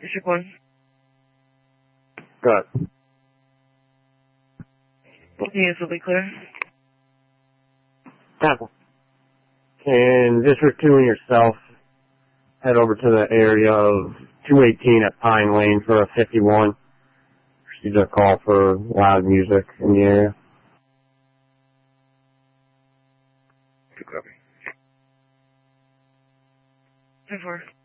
District 1. Good. Both units will be clear. Apple. Can District 2 and yourself head over to the area of 218 at Pine Lane for a 51? Received a call for loud music in the area. Good copy. 10-4.